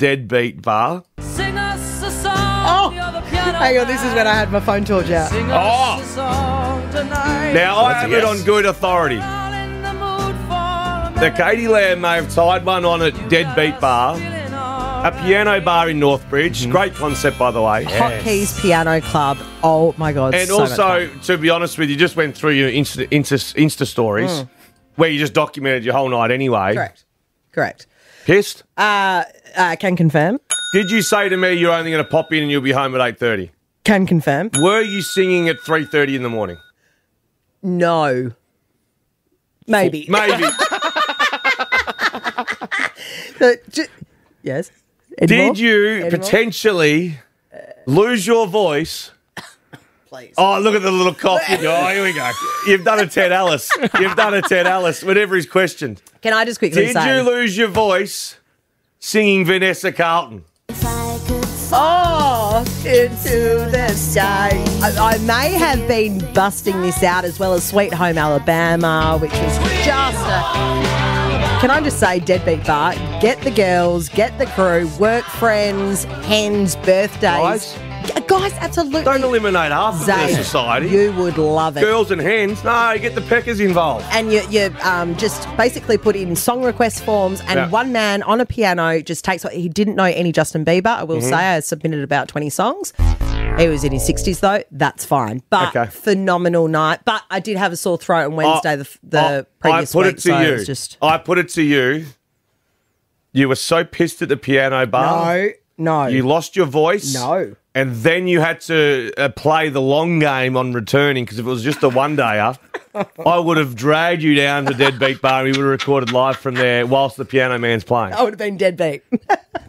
Deadbeat Bar. Sing us a song. Hang on, this is when I had my phone torch out. Sing us a song tonight. Now, I have it on good authority. All in the mood for The Katie Lamb may have tied one on at Deadbeat Bar, a piano bar in Northbridge. Great concept, by the way. Hotkeys Piano Club. Oh, my God. And so much also, fun. to be honest with you, just went through your Insta stories where you just documented your whole night anyway. Correct. Pissed? Can confirm. Did you say to me you're only going to pop in and you'll be home at 8:30? Can confirm. Were you singing at 3:30 in the morning? No. Maybe. Maybe. Yes. Any more? Did you Any more? potentially lose your voice? Please. Oh, look at the little cough. Oh, here we go. You've done a Ted Alice. You've done a Ted Alice whenever he's questioned. Can I just quickly Did say? you lose your voice singing Vanessa Carlton? Oh, into the sky. I may have been busting this out as well as Sweet Home Alabama, which was just a... Can I just say, Deadbeat Bar, get the girls, get the crew, work friends, hens, birthdays. Guys, absolutely. Don't eliminate half of the Zayn, society. you would love it. Girls and hens. No, get the peckers involved. And you just basically put in song request forms, and one man on a piano just takes. He didn't know any Justin Bieber. I will say, I submitted about 20 songs. He was in his 60s though. That's fine, but phenomenal night. But I did have a sore throat on Wednesday. The previous week. I put it to you. You were so pissed at the piano bar. No. You lost your voice. No. And then you had to play the long game on returning, because if it was just a one-dayer, I would have dragged you down to Deadbeat Bar and we would have recorded live from there whilst the piano man's playing. I would have been deadbeat.